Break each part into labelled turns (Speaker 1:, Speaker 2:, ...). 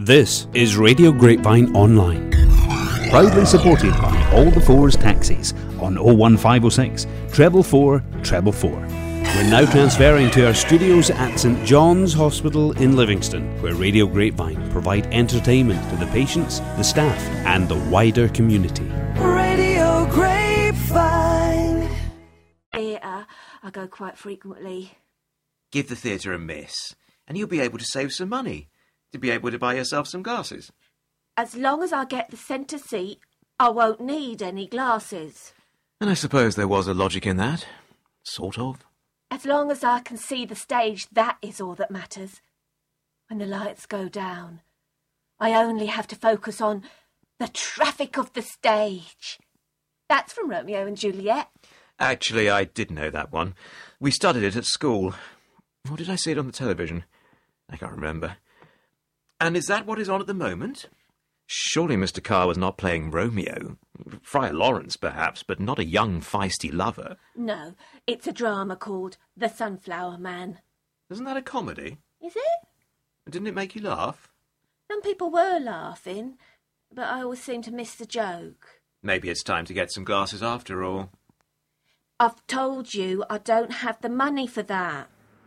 Speaker 1: This is Radio Grapevine Online, proudly supported by All the Fours Taxis on 01506 444 444. We're now transferring to our studios at St John's Hospital in Livingston, where Radio Grapevine provide entertainment to the patients, the staff and the wider community.
Speaker 2: Radio Grapevine.
Speaker 3: Theatre, I go quite frequently.
Speaker 4: Give the theatre a miss, and you'll be able to save some money, to be able to buy yourself some glasses.
Speaker 3: As long as I get the centre seat, I won't need any glasses.
Speaker 4: And I suppose there was a logic in that. Sort of.
Speaker 3: As long as I can see the stage, that is all that matters. When the lights go down, I only have to focus on the traffic of the stage. That's from Romeo and Juliet.
Speaker 4: Actually, I did know that one. We studied it at school. Or did I see it on the television? I can't remember. And is that what is on at the moment? Surely Mr. Carr was not playing Romeo. Friar Lawrence, perhaps, but not a young, feisty lover.
Speaker 3: No, it's a drama called The Sunflower Man.
Speaker 4: Isn't that a comedy?
Speaker 3: Is it?
Speaker 4: Didn't it make you laugh?
Speaker 3: Some people were laughing, but I always seem to miss the joke.
Speaker 4: Maybe it's time to get some glasses after all.
Speaker 3: I've told you I don't have the money for that.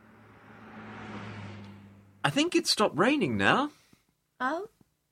Speaker 4: I think it's stopped raining now.
Speaker 3: Oh?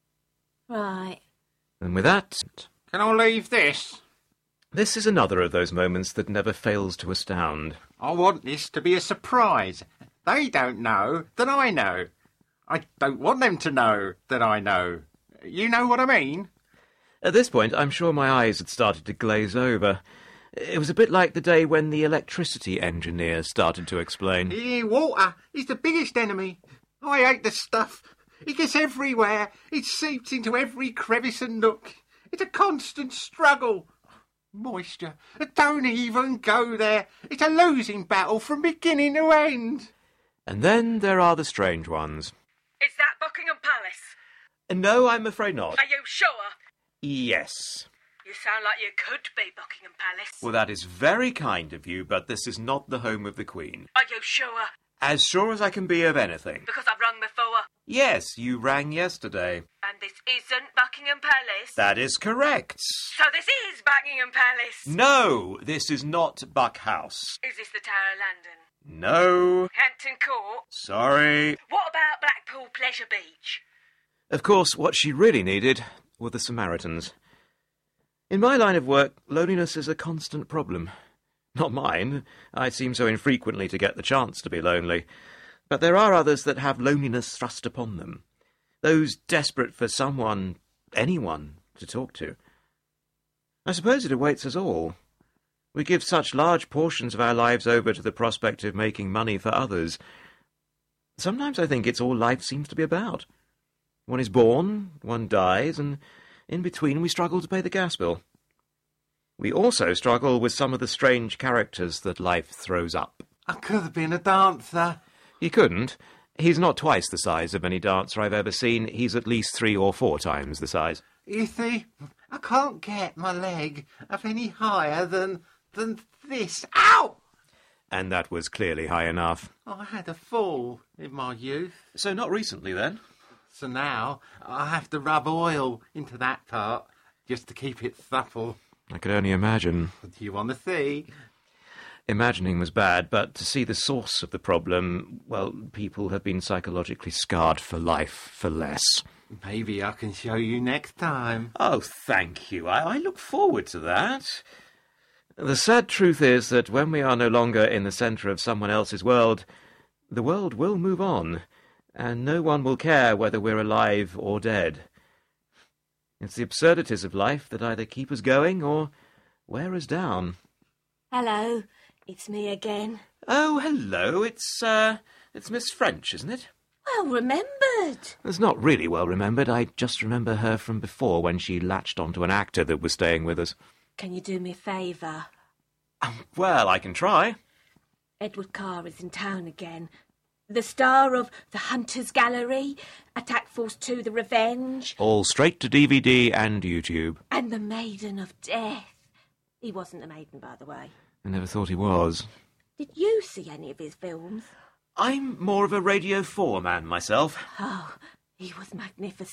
Speaker 3: Right.
Speaker 4: And with that...
Speaker 5: Can I leave this?
Speaker 4: This is another of those moments that never fails to astound.
Speaker 5: I want this to be a surprise. They don't know that I know. I don't want them to know that I know. You know what I mean?
Speaker 4: At this point, I'm sure my eyes had started to glaze over. It was a bit like the day when the electricity engineer started to explain.
Speaker 5: Water is the biggest enemy. I hate the stuff. It gets everywhere. It seeps into every crevice and nook. It's a constant struggle. Moisture. Don't even go there. It's a losing battle from beginning to end.
Speaker 4: And then there are the strange ones.
Speaker 6: Is that Buckingham Palace?
Speaker 4: No, I'm afraid not.
Speaker 6: Are you sure?
Speaker 4: Yes.
Speaker 6: You sound like you could be Buckingham Palace.
Speaker 4: Well, that is very kind of you, but this is not the home of the Queen.
Speaker 6: Are you sure?
Speaker 4: As sure as I can be of anything.
Speaker 6: Because I've rung before.
Speaker 4: Yes, you rang yesterday.
Speaker 6: And this isn't Buckingham Palace?
Speaker 4: That is correct.
Speaker 6: So this is Buckingham Palace?
Speaker 4: No, this is not Buck House.
Speaker 6: Is this the Tower of London?
Speaker 4: No.
Speaker 6: Hampton Court?
Speaker 4: Sorry.
Speaker 6: What about Blackpool Pleasure Beach?
Speaker 4: Of course, what she really needed were the Samaritans. In my line of work, loneliness is a constant problem. Not mine. I seem so infrequently to get the chance to be lonely. But there are others that have loneliness thrust upon them. Those desperate for someone, anyone, to talk to. I suppose it awaits us all. We give such large portions of our lives over to the prospect of making money for others. Sometimes I think it's all life seems to be about. One is born, one dies, and in between we struggle to pay the gas bill. We also struggle with some of the strange characters that life throws up.
Speaker 5: I could have been a dancer.
Speaker 4: He couldn't. He's not twice the size of any dancer I've ever seen. He's at least 3 or 4 times the size.
Speaker 5: You see, I can't get my leg up any higher than this. Ow!
Speaker 4: And that was clearly high enough.
Speaker 5: I had a fall in my youth.
Speaker 4: So not recently, then?
Speaker 5: So now I have to rub oil into that part just to keep it supple.
Speaker 4: I could only imagine.
Speaker 5: Do you want to see?
Speaker 4: Imagining was bad, but to see the source of the problem, well, people have been psychologically scarred for life for less.
Speaker 5: Maybe I can show you next time.
Speaker 4: Oh, thank you. I look forward to that. The sad truth is that when we are no longer in the centre of someone else's world, the world will move on, and no one will care whether we're alive or dead. It's the absurdities of life that either keep us going or wear us down.
Speaker 3: Hello, it's me again.
Speaker 4: Oh, hello. It's Miss French, isn't it?
Speaker 3: Well remembered.
Speaker 4: It's not really well remembered. I just remember her from before when she latched onto an actor that was staying with us.
Speaker 3: Can you do me a favour?
Speaker 4: Well, I can try.
Speaker 3: Edward Carr is in town again. The star of The Hunter's Gallery, Attack Force 2, The Revenge.
Speaker 4: All straight to DVD and YouTube.
Speaker 3: And The Maiden of Death. He wasn't a maiden, by the way.
Speaker 4: I never thought he was.
Speaker 3: Did you see any of his films?
Speaker 4: I'm more of a Radio 4 man myself.
Speaker 3: Oh, he was magnificent.